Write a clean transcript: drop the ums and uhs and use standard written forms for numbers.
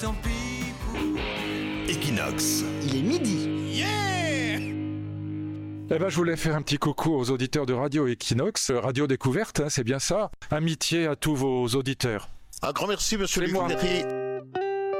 Tant pis pour... Equinox. Il est midi. Eh ben, je voulais faire un petit coucou aux auditeurs de Radio Equinox, Radio Découverte, hein, c'est bien ça. Amitié à tous vos auditeurs. Un grand merci, monsieur C'est moi. Luc Ferry.